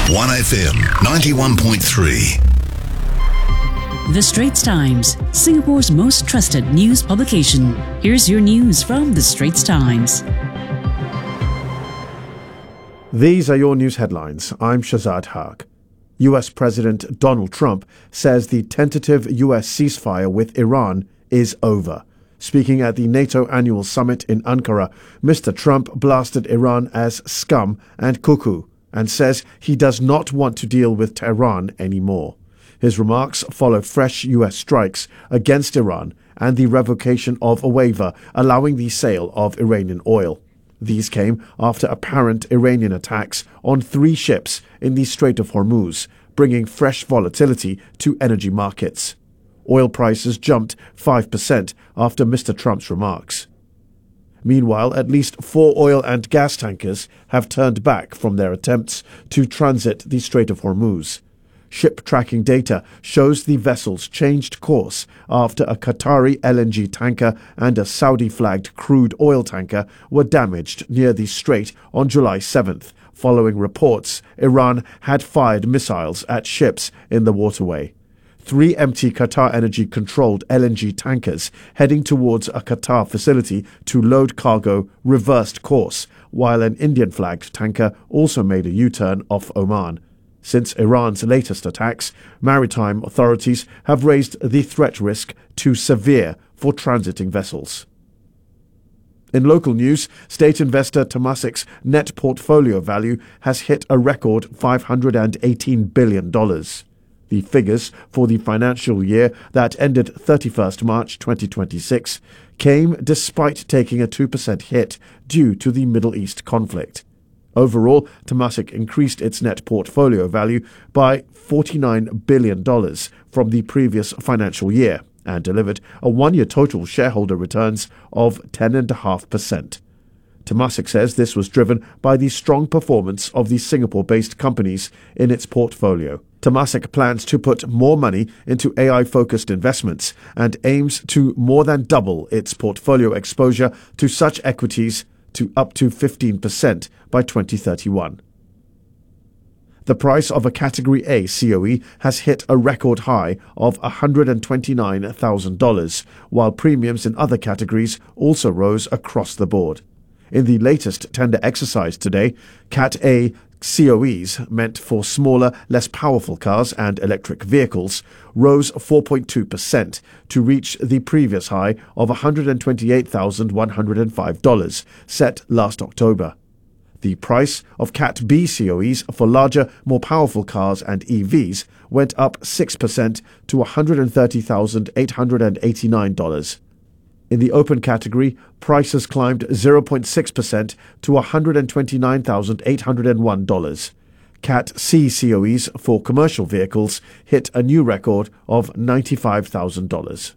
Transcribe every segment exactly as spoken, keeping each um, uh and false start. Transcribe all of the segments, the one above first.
one F M ninety-one point three. The Straits Times, Singapore's most trusted news publication. Here's your news from The Straits Times. These are your news headlines. I'm Shazad Haq. U S President Donald Trump says the tentative U S ceasefire with Iran is over. Speaking at the NATO annual summit in Ankara, Mister Trump blasted Iran as scum and cuckoo and says he does not want to deal with Tehran anymore. His remarks follow fresh U S strikes against Iran and the revocation of a waiver allowing the sale of Iranian oil. These came after apparent Iranian attacks on three ships in the Strait of Hormuz, bringing fresh volatility to energy markets. Oil prices jumped five percent after Mister Trump's remarks. Meanwhile, at least four oil and gas tankers have turned back from their attempts to transit the Strait of Hormuz. Ship tracking data shows the vessels changed course after a Qatari L N G tanker and a Saudi-flagged crude oil tanker were damaged near the strait on July seventh, following reports Iran had fired missiles at ships in the waterway. Three empty Qatar Energy-controlled L N G tankers heading towards a Qatar facility to load cargo reversed course, while an Indian-flagged tanker also made a U-turn off Oman. Since Iran's latest attacks, maritime authorities have raised the threat risk to severe for transiting vessels. In local news, state investor Temasek's net portfolio value has hit a record five hundred eighteen billion dollars. The figures for the financial year that ended thirty-first March twenty twenty-six came despite taking a two percent hit due to the Middle East conflict. Overall, Temasek increased its net portfolio value by forty-nine billion dollars from the previous financial year and delivered a one-year total shareholder returns of ten point five percent. Temasek says this was driven by the strong performance of the Singapore-based companies in its portfolio. Temasek plans to put more money into A I-focused investments and aims to more than double its portfolio exposure to such equities to up to fifteen percent by twenty thirty-one. The price of a Category A C O E has hit a record high of one hundred twenty-nine thousand dollars, while premiums in other categories also rose across the board. In the latest tender exercise today, Cat A C O Es, meant for smaller, less powerful cars and electric vehicles, rose four point two percent to reach the previous high of one hundred twenty-eight thousand one hundred five dollars, set last October. The price of Cat B C O Es for larger, more powerful cars and E Vs went up six percent to one hundred thirty thousand eight hundred eighty-nine dollars. In the open category, prices climbed zero point six percent to one hundred twenty-nine thousand eight hundred one dollars. Cat C C O Es for commercial vehicles hit a new record of ninety-five thousand dollars.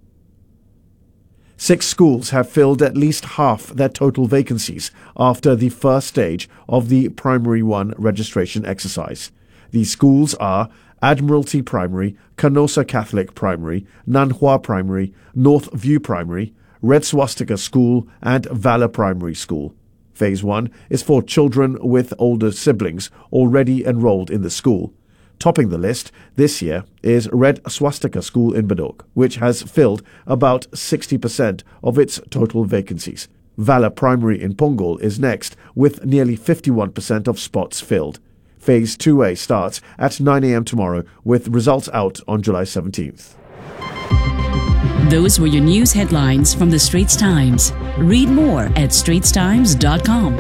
Six schools have filled at least half their total vacancies after the first stage of the Primary one registration exercise. These schools are Admiralty Primary, Canossa Catholic Primary, Nanhua Primary, North View Primary, Red Swastika School and Valor Primary School. Phase one is for children with older siblings already enrolled in the school. Topping the list this year is Red Swastika School in Bedok, which has filled about sixty percent of its total vacancies. Valor Primary in Punggol is next, with nearly fifty-one percent of spots filled. Phase two A starts at nine a.m. tomorrow, with results out on July seventeenth. Those were your news headlines from The Straits Times. Read more at straits times dot com.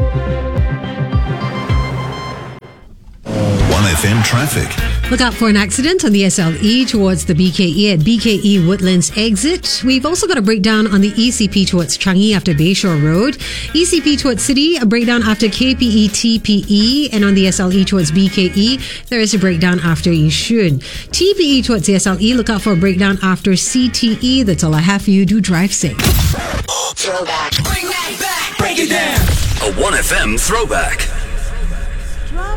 one F M traffic. Look out for an accident on the S L E towards the B K E at B K E Woodlands exit. We've also got a breakdown on the E C P towards Changi after Bayshore Road. E C P towards City, a breakdown after K P E T P E. And on the S L E towards B K E, there is a breakdown after Yishun. T P E towards the S L E, look out for a breakdown after C T E. That's all I have for you. Do drive safe. Throwback. Bring that back. Break it down. A one F M throwback.